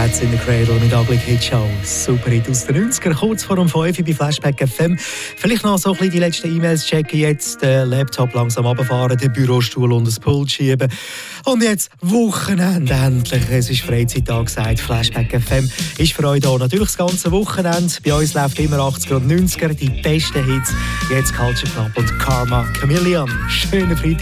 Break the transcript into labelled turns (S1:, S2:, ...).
S1: Cats in the Cradle mit Ugly Kid Show. Super Hit aus den 90ern, kurz vor dem 5 bei Flashback FM. Vielleicht noch so ein bisschen die letzten E-Mails checken, jetzt den Laptop langsam runterfahren, den Bürostuhl unter das Pult schieben. Und jetzt Wochenende endlich. Es ist Freizeittag, sagt Flashback FM. Ist für euch hier natürlich das ganze Wochenende. Bei uns läuft immer 80er und 90er, die besten Hits. Jetzt Culture Club und Karma Chameleon. Schönen Freitag.